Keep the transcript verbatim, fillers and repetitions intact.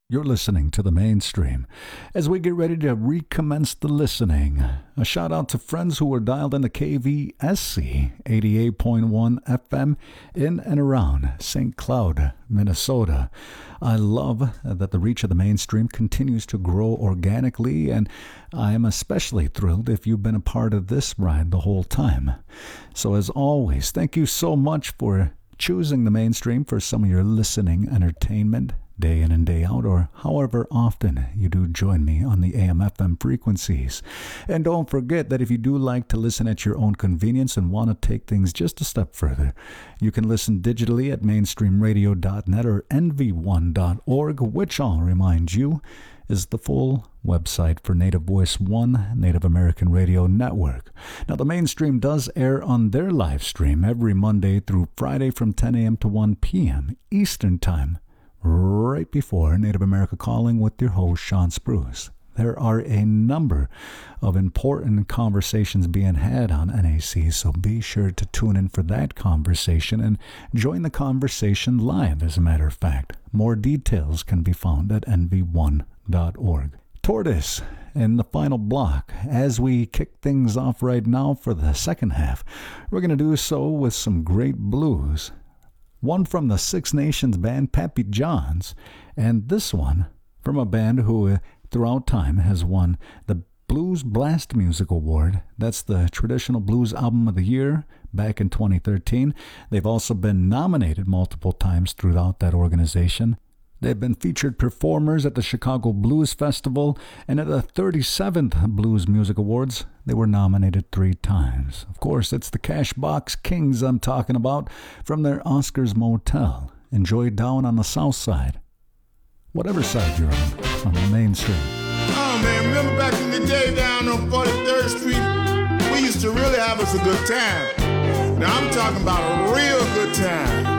You're listening to The Mainstream. As we get ready to recommence the listening, a shout out to friends who were dialed into K V S C eighty-eight point one F M in and around Saint Cloud, Minnesota. I love that the reach of The Mainstream continues to grow organically, and I am especially thrilled if you've been a part of this ride the whole time. So as always, thank you so much for choosing The Mainstream for some of your listening entertainment, day in and day out, or however often you do join me on the A M F M frequencies. And don't forget that if you do like to listen at your own convenience and want to take things just a step further, you can listen digitally at mainstream radio dot net or N V one dot org, which I'll remind you is the full website for Native Voice One Native American Radio Network. Now, The Mainstream does air on their live stream every Monday through Friday from ten a.m. to one p.m. Eastern Time, right before Native America Calling with your host, Sean Spruce. There are a number of important conversations being had on N A C, so be sure to tune in for that conversation and join the conversation live, as a matter of fact. More details can be found at N V one dot org. Tortoise in the final block. As we kick things off right now for the second half, we're going to do so with some great blues. One from the Six Nations band Pappy Johns, and this one from a band who uh, throughout time has won the Blues Blast Music Award. That's the Traditional Blues Album of the Year back in twenty thirteen. They've also been nominated multiple times throughout that organization. They've been featured performers at the Chicago Blues Festival, and at the thirty-seventh Blues Music Awards, they were nominated three times. Of course, it's the Cashbox Kings I'm talking about from their Oscars Motel. Enjoy down on the south side. Whatever side you're on, on the Mainstream. Oh, man, remember back in the day down on forty-third Street? We used to really have us a good time. Now, I'm talking about a real good time.